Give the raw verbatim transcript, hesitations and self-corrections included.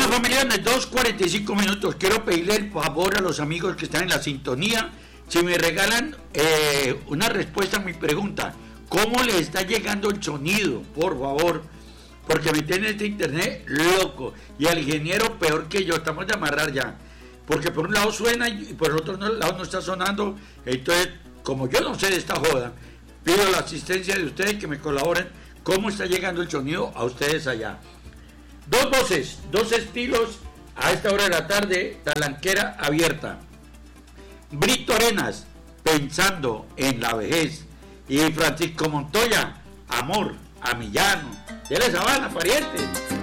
familiares, dos cuarenta y cinco minutos. Quiero pedirle el favor a los amigos que están en la sintonía, si me regalan eh, una respuesta a mi pregunta. ¿Cómo le está llegando el sonido? Por favor, porque me tiene este internet loco. Y al ingeniero peor que yo, estamos de amarrar ya. Porque por un lado suena y por el otro lado no está sonando. Entonces, como yo no sé de esta joda, pido la asistencia de ustedes que me colaboren. ¿Cómo está llegando el sonido a ustedes allá? Dos voces, dos estilos a esta hora de la tarde, talanquera abierta. Brito Arenas, pensando en la vejez. Y Francisco Montoya, amor, a Millano. De la Sabana, pariente.